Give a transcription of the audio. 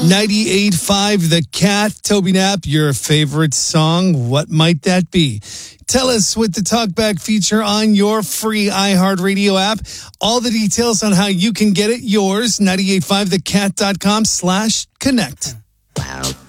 98.5 The Cat. Toby Knapp, your favorite song. What might that be? Tell us with the Talkback feature on your free iHeartRadio app. All the details on how you can get it yours. 985thecat.com/connect. Wow.